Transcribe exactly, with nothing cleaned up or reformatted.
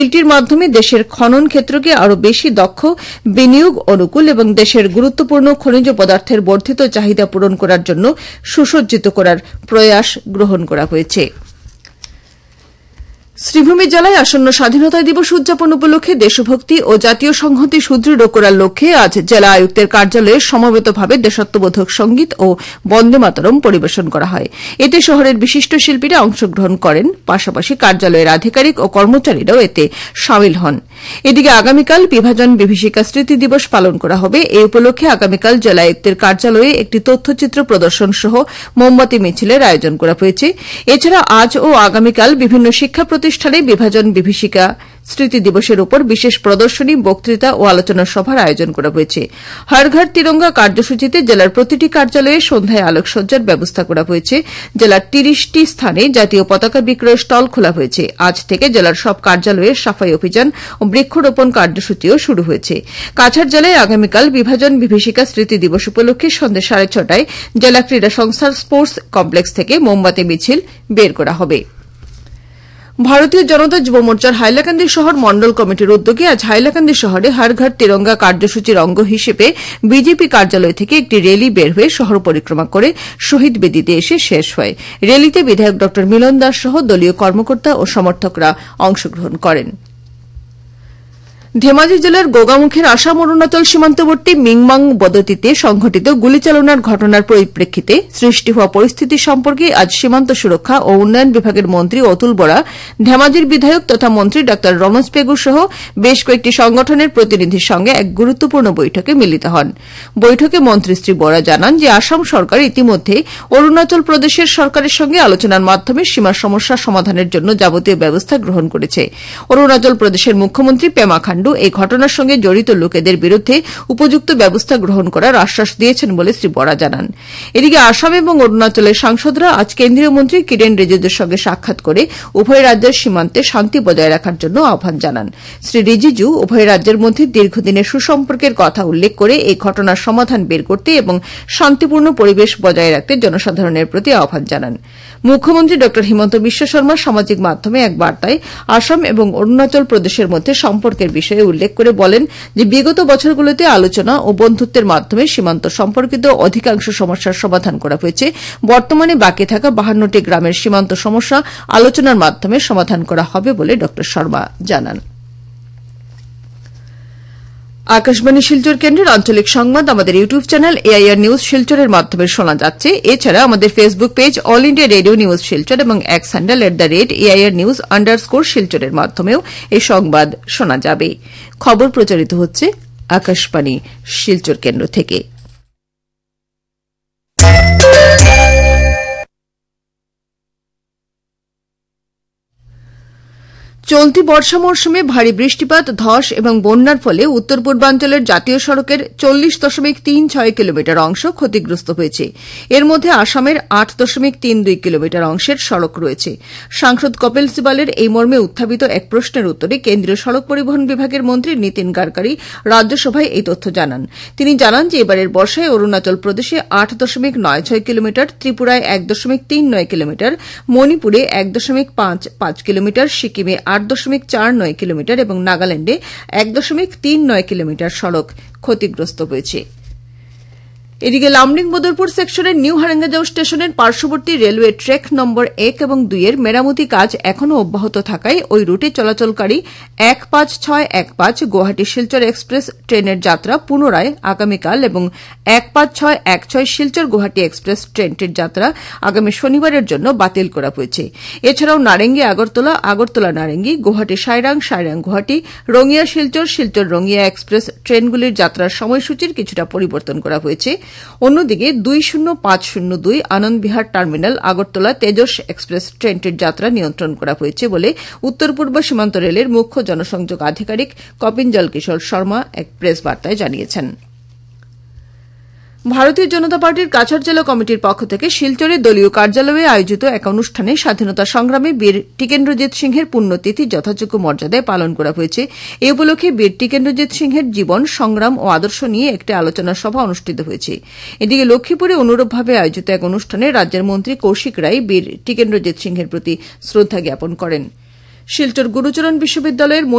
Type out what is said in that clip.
বিলটির মাধ্যমে দেশের খনন ক্ষেত্রকে আরও বেশি দক্ষ, বিনিয়োগ অনুকূল এবং দেশের গুরুত্বপূর্ণ খনিজ পদার্থের বর্ধিত চাহিদা পূরণ করার জন্য সুসজ্জিত করার প্রয়াস গ্রহণ করা হয়েছে। শ্রীভূমি জেলায় আসন্ন স্বাধীনতা দিবস উদযাপন উপলক্ষে দেশভক্তি ও জাতীয় সংহতি সুদৃঢ় করার লক্ষ্যে আজ জেলা আয়ুক্তের কার্যালয়ে সমবেতভাবে দেশাত্মবোধক সঙ্গীত ও বন্দে মাতরম পরিবেশন করা হয়। এতে শহরের বিশিষ্ট শিল্পীরা অংশগ্রহণ করেন, পাশাপাশি কার্যালয়ের আধিকারিক ও কর্মচারীরাও এতে সামিল হন। এদিকে আগামীকাল বিভাজন বিভীষিকা স্মৃতি দিবস পালন করা হবে। এই উপলক্ষে আগামীকাল জেলা আয়ুক্তের কার্যালয়ে একটি তথ্যচিত্র প্রদর্শন সহ মোমবাতি মিছিলের আয়োজন করা হয়েছে। এছাড়া আজ ও আগামীকাল বিভিন্ন শিক্ষা প্রতিষ্ঠানে বিভাজন বিভীষিকা স্মৃতি দিবসের উপর বিশেষ প্রদর্শনী, বক্তৃতা ও আলোচনা সভার আয়োজন করা হয়েছে। হর ঘর তিরঙ্গা কার্যসূচিতে জেলার প্রতিটি কার্যালয়ে সন্ধ্যায় আলোকসজ্জার ব্যবস্থা করা হয়েছে। জেলার তিরিশটি স্থানে জাতীয় পতাকা বিক্রয় স্টল খোলা হয়েছে। আজ থেকে জেলার সব কার্যালয়ে সাফাই অভিযান ও বৃক্ষরোপণ কার্যসূচিও শুরু হয়েছে। কাছাড় জেলায় আগামীকাল বিভাজন বিভীষিকা স্মৃতি দিবস উপলক্ষে সন্ধ্যা সাড়ে ছটায় জেলা ক্রীড়া সংস্থার স্পোর্টস কমপ্লেক্স থেকে মোমবাতি মিছিল বের করা হবে। ভারতীয় জনতা যুব মোর্চার হাইলাকান্দি শহর মন্ডল কমিটির উদ্যোগে আজ হাইলাকান্দি শহরে হর ঘর তিরঙ্গা কার্যসূচির অঙ্গ হিসেবে বিজেপি কার্যালয় থেকে একটি র্যালি বের হয়ে শহর পরিক্রমা করে শহীদ বেদিতে এসে শেষ হয়। র্যালিতে বিধায়ক ড মিলন দাস সহ দলীয় কর্মকর্তা ও সমর্থকরা অংশগ্রহণ করেন। ধেমাজি জেলার গোগামুখের আসাম অরুণাচল সীমান্তবর্তী মিংমাং বদতিতে সংঘটিত গুলিচালনার ঘটনার পরিপ্রেক্ষিতে সৃষ্টি হওয়া পরিস্থিতি সম্পর্কে আজ সীমান্ত সুরক্ষা ও উন্নয়ন বিভাগের মন্ত্রী অতুল বরা, ধেমাজির বিধায়ক তথা মন্ত্রী ডা রমেশ পেগু সহ বেশ কয়েকটি সংগঠনের প্রতিনিধির সঙ্গে এক গুরুত্বপূর্ণ বৈঠকে মিলিত হন। বৈঠকে মন্ত্রী শ্রী বরা জানান যে আসাম সরকার ইতিমধ্যে অরুণাচল প্রদেশের সরকারের সঙ্গে আলোচনার মাধ্যমে সীমা সমস্যা সমাধানের জন্য যাবতীয় ব্যবস্থা গ্রহণ করেছে। অরুণাচল প্রদেশের মুখ্যমন্ত্রী পেমা খান্ডু এই ঘটনার সঙ্গে জড়িত লোকেদের বিরুদ্ধে উপযুক্ত ব্যবস্থা গ্রহণ করার আশ্বাস দিয়েছেন বলে শ্রী বরা জানান। এদিকে আসাম এবং অরুণাচলের সাংসদরা আজ কেন্দ্রীয় মন্ত্রী কিরেন রিজিজুর সঙ্গে সাক্ষাৎ করে উভয় রাজ্যের সীমান্তে শান্তি বজায় রাখার জন্য আহ্বান জানান। শ্রী রিজিজু উভয় রাজ্যের মধ্যে দীর্ঘদিনের সুসম্পর্কের কথা উল্লেখ করে এই ঘটনার সমাধান বের করতে এবং শান্তিপূর্ণ পরিবেশ বজায় রাখতে জনসাধারণের প্রতি আহ্বান জানান। মুখ্যমন্ত্রী ড হিমন্ত বিশ্ব শর্মা সামাজিক মাধ্যমে এক বার্তায় আসাম এবং অরুণাচল প্রদেশের মধ্যে সম্পর্কের বিষয়ে উল্লেখ করে বলেন যে বিগত বছরগুলোতে আলোচনা ও বন্ধুত্বের মাধ্যমে সীমান্ত সম্পর্কিত অধিকাংশ সমস্যার সমাধান করা হয়েছে। বর্তমানে বাকি থাকা বাহান্নটি গ্রামের সীমান্ত সমস্যা আলোচনার মাধ্যমে সমাধান করা হবে বলে ড শর্মা জানান। আকাশবাণী শিলচর কেন্দ্রের আঞ্চলিক সংবাদ আমাদের ইউটিউব চ্যানেল এআইআর নিউজ শিলচরের মাধ্যমে শোনা যাচ্ছে। এছাড়া আমাদের Facebook page all India radio news Silchar এবং x handle at the rate AIR news underscore শিলচরের মাধ্যমেও এই সংবাদ শোনা যাবে। খবর প্রচারিত হচ্ছে আকাশবাণী শিলচর কেন্দ্র থেকে। চলতি বর্ষা মৌসুমে ভারী বৃষ্টিপাত, ধস এবং বন্যার ফলে উত্তর পূর্বাঞ্চলের জাতীয় সড়কের চল্লিশ দশমিক তিন ছয় কিলোমিটার অংশ ক্ষতিগ্রস্ত হয়েছে। এর মধ্যে আসামের আট দশমিক তিন দুই কিলোমিটার অংশের সড়ক রয়েছে। সাংসদ কপিল সিবালের এই মর্মে উত্থাপিত এক প্রশ্নের উত্তরে কেন্দ্রীয় সড়ক পরিবহন বিভাগের মন্ত্রী নীতিন গাডকারি রাজ্যসভায় এই তথ্য জানান। তিনি জানান যে এবারের বর্ষায় অরুণাচল প্রদেশে আট দশমিক নয় ছয় কিলোমিটার, ত্রিপুরায় এক দশমিক তিন নয় কিলোমিটার, মণিপুরে এক দশমিক পাঁচ পাঁচ কিলোমিটার, সিকিমে আট দশমিক চার নয় কিলোমিটার এবং নাগাল্যান্ডে এক দশমিক তিন নয় কিলোমিটার সড়ক ক্ষতিগ্রস্ত হয়েছে। এদিকে লামডিং বদরপুর সেকশনের নিউ হারেঙ্গাজাও স্টেশনের পার্শ্ববর্তী রেলওয়ে ট্র্যাক নম্বর এক এবং দুই এর মেরামতি কাজ এখনও অব্যাহত থাকায় ওই রুটে চলাচলকারী এক পাঁচ ছয় এক পাঁচ গুয়াহাটি শিলচর এক্সপ্রেস ট্রেনের যাত্রা পুনরায় আগামীকাল এবং এক পাঁচ ছয় এক ছয় শিলচর গুয়াহাটি এক্সপ্রেস ট্রেনটির যাত্রা আগামী শনিবারের জন্য বাতিল করা হয়েছে। এছাড়াও নারেঙ্গি আগরতলা, আগরতলা নারেঙ্গি, গুয়াহাটি সাইরাং, সাইরাং গুয়াহাটি, রঙিয়া শিলচর, শিলচর রঙিয়া এক্সপ্রেস ট্রেনগুলির যাত্রার সময়সূচির কিছুটা পরিবর্তন করা হয়েছে। অন্যদিকে দুই শূন্য পাঁচ শূন্য দুই আনন্দ বিহার টার্মিনাল আগরতলা তেজস এক্সপ্রেস ট্রেনটির যাত্রা নিয়ন্ত্রণ করা হয়েছে বলে উত্তর পূর্ব সীমান্ত রেলের মুখ্য জনসংযোগ আধিকারিক কপিঞ্জল কিশোর শর্মা এক প্রেস বার্তায় জানিয়েছেন। ভারতীয় জনতা পার্টির কাছাড় জেলা কমিটির পক্ষ থেকে শিলচরে দলীয় কার্যালয়ে আয়োজিত এক অনুষ্ঠানে স্বাধীনতা সংগ্রামে বীর টিকেন্দ্রজিৎ সিংহের পুণ্যতিথি যথাযোগ্য মর্যাদায় পালন করা হয়েছে। এ উপলক্ষে বীর টিকেন্দ্রজিৎ সিংহের জীবন, সংগ্রাম ও আদর্শ নিয়ে একটি আলোচনা সভা অনুষ্ঠিত হয়েছে। এদিকে লক্ষ্মীপুরে অনুরূপভাবে আয়োজিত এক অনুষ্ঠানে রাজ্যের মন্ত্রী কৌশিক রায় বীর টিকেন্দ্রজিৎ সিংহের প্রতি শ্রদ্ধা জ্ঞাপন করেন। শিলচর গুরুচরণ বিশ্ববিদ্যালয়ের